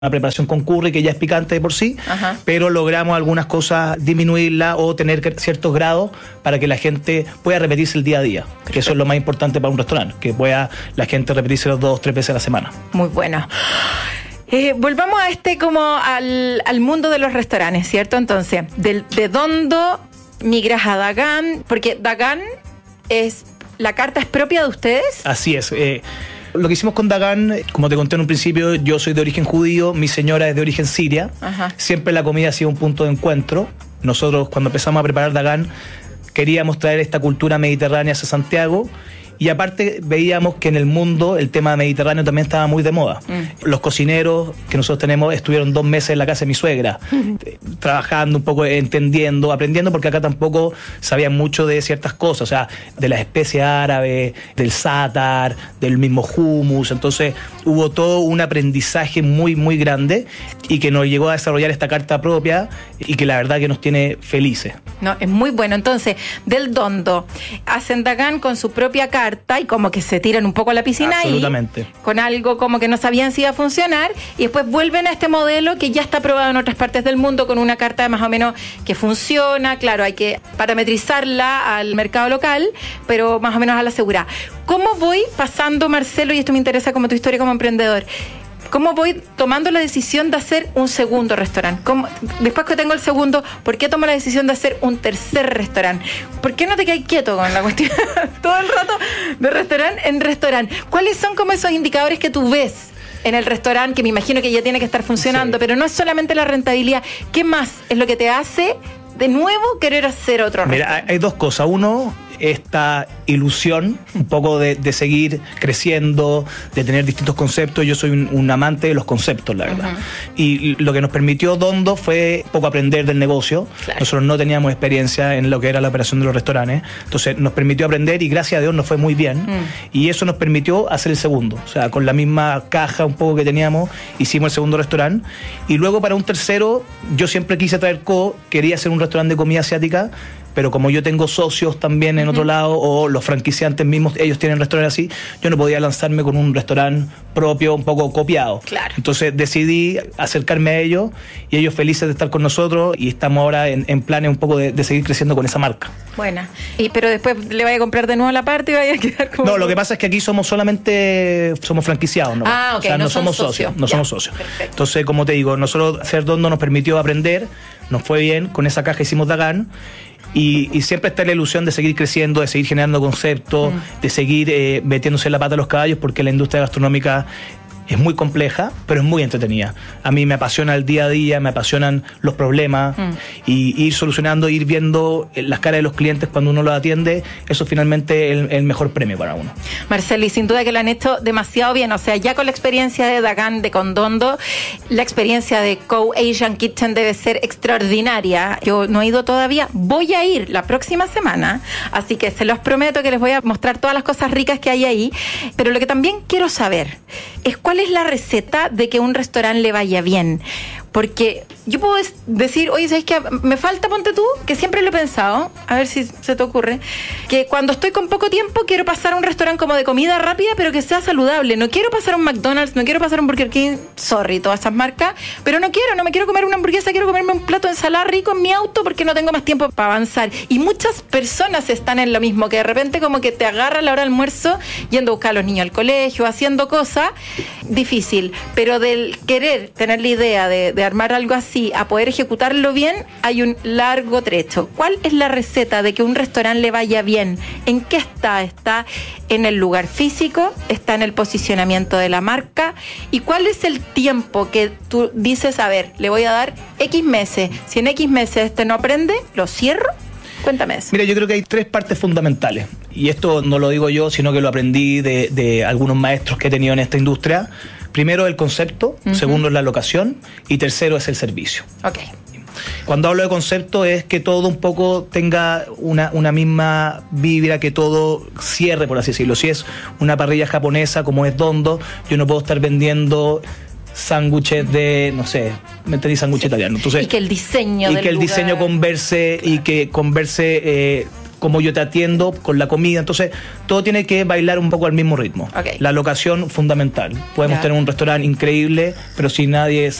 una preparación con curry que ya es picante de por sí, Ajá. pero logramos algunas cosas disminuirla o tener ciertos grados para que la gente pueda repetirse el día a día, que eso es lo más importante para un restaurante, que pueda la gente repetirse 2 o 3 veces a la semana. Muy bueno. Volvamos a como al mundo de los restaurantes, ¿cierto? Entonces, de Dondo migras a Dagan, porque Dagan la carta es propia de ustedes. Así es. Lo que hicimos con Dagan, como te conté en un principio, yo soy de origen judío, mi señora es de origen siria. Ajá. Siempre la comida ha sido un punto de encuentro. Nosotros, cuando empezamos a preparar Dagan, queríamos traer esta cultura mediterránea hacia Santiago. Y aparte veíamos que en el mundo el tema mediterráneo también estaba muy de moda. Los cocineros que nosotros tenemos estuvieron 2 meses en la casa de mi suegra, trabajando un poco, entendiendo, aprendiendo, porque acá tampoco sabían mucho de ciertas cosas, o sea, de las especies árabes, del zátar, del mismo hummus. Entonces hubo todo un aprendizaje muy, muy grande y que nos llegó a desarrollar esta carta propia y que la verdad que nos tiene felices. No, es muy bueno. Entonces, del Dondo, hacen Dagan con su propia carta y como que se tiran un poco a la piscina Absolutamente. ahí, con algo como que no sabían si iba a funcionar, y después vuelven a este modelo que ya está probado en otras partes del mundo con una carta más o menos que funciona. Claro, hay que parametrizarla al mercado local, pero más o menos a la segura. ¿Cómo voy pasando, Marcelo, y esto me interesa como tu historia como emprendedor, cómo voy tomando la decisión de hacer un segundo restaurante? Después que tengo el segundo, ¿por qué tomo la decisión de hacer un tercer restaurante? ¿Por qué no te quedas quieto con la cuestión todo el rato de restaurante en restaurante? ¿Cuáles son como esos indicadores que tú ves en el restaurante, que me imagino que ya tiene que estar funcionando, pero no es solamente la rentabilidad? ¿Qué más es lo que te hace de nuevo querer hacer otro restaurante? Mira, hay 2 cosas. Uno, esta ilusión un poco de seguir creciendo, de tener distintos conceptos. Yo soy un amante de los conceptos, la verdad. Y lo que nos permitió Dondo fue poco aprender del negocio. Claro. Nosotros no teníamos experiencia en lo que era la operación de los restaurantes. Entonces nos permitió aprender y gracias a Dios nos fue muy bien. Y eso nos permitió hacer el segundo. O sea, con la misma caja un poco que teníamos, hicimos el segundo restaurante. Y luego para un tercero, yo siempre quise traer quería hacer un restaurante de comida asiática, pero como yo tengo socios también en otro lado, o los franquiciantes mismos, ellos tienen restaurantes así, yo no podía lanzarme con un restaurante propio un poco copiado. Claro. Entonces decidí acercarme a ellos y ellos felices de estar con nosotros, y estamos ahora en planes un poco de seguir creciendo con esa marca. Buena. Pero después le vaya a comprar de nuevo la parte y vaya a quedar como... No, lo que pasa es que aquí somos franquiciados, ¿no? Ah, ok, o sea, no somos socios. No Ya, somos socios. perfecto. Entonces, como te digo, nosotros hacer Dondo nos permitió aprender, nos fue bien, con esa caja hicimos Dagan. Y siempre está la ilusión de seguir creciendo, de seguir generando conceptos, de seguir metiéndose en la pata a los caballos, porque la industria gastronómica es muy compleja, pero es muy entretenida. A mí me apasiona el día a día, me apasionan los problemas, y ir solucionando, ir viendo las caras de los clientes cuando uno los atiende, eso finalmente es el mejor premio para uno. Marcelo, y sin duda que lo han hecho demasiado bien. O sea, ya con la experiencia de Dagan, de Condondo, la experiencia de Co Asian Kitchen debe ser extraordinaria. Yo no he ido todavía, voy a ir la próxima semana, así que se los prometo que les voy a mostrar todas las cosas ricas que hay ahí. Pero lo que también quiero saber es cuál es la receta de que un restaurante le vaya bien. Porque yo puedo decir, oye, ¿sabes qué? Me falta, ponte tú, que siempre lo he pensado, a ver si se te ocurre, que cuando estoy con poco tiempo quiero pasar a un restaurante como de comida rápida, pero que sea saludable. No quiero pasar a un McDonald's, no quiero pasar a un Burger King, sorry, todas esas marcas, pero no me quiero comer una hamburguesa, quiero comerme un plato de ensalada rico en mi auto porque no tengo más tiempo para avanzar. Y muchas personas están en lo mismo, que de repente como que te agarra la hora de almuerzo yendo a buscar a los niños al colegio, haciendo cosas, difícil. Pero del querer tener la idea de armar algo así a poder ejecutarlo bien, hay un largo trecho. ¿Cuál es la receta de que un restaurante le vaya bien? ¿En qué está? ¿Está en el lugar físico? ¿Está en el posicionamiento de la marca? ¿Y cuál es el tiempo que tú dices, a ver, le voy a dar X meses? Si en X meses no aprende, ¿lo cierro? Cuéntame eso. Mira, yo creo que hay 3 partes fundamentales, y esto no lo digo yo, sino que lo aprendí de algunos maestros que he tenido en esta industria. Primero, el concepto, segundo es la locación, y tercero es el servicio. Ok. Cuando hablo de concepto es que todo un poco tenga una misma vibra, que todo cierre, por así decirlo. Si es una parrilla japonesa como es Dondo, yo no puedo estar vendiendo sándwiches de, no sé, me entendí, sándwich italiano. Entonces, y que el diseño converse, y que converse cómo yo te atiendo con la comida. Entonces, todo tiene que bailar un poco al mismo ritmo. Okay. La locación, fundamental. Podemos tener un restaurante increíble, pero si nadie